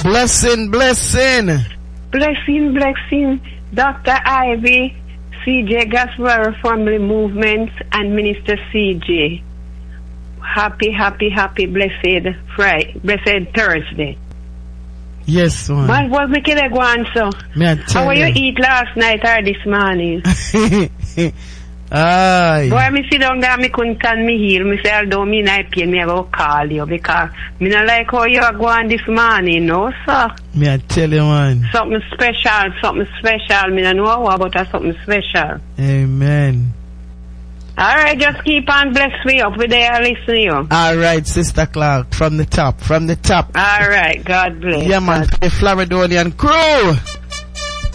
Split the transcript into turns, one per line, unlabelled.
Blessing.
Dr. Ivy, CJ Gospel Family Movement, and Minister CJ. Happy, blessed Thursday.
Yes, man.
Man, what we can go on, so? How you eat last night or this morning?
Aye.
Boy, me sit down there, me couldn't turn me heel. Me say, although me not pain, me I go call you because me not like how you are going this morning, no, sir.
Me I tell you, man.
Something special. Me don't know about something special.
Amen.
Alright, just keep on bless me up with there listening you.
Alright, Sister Clark, from the top.
Alright, God bless.
Yeah, man, the Floridonian crew.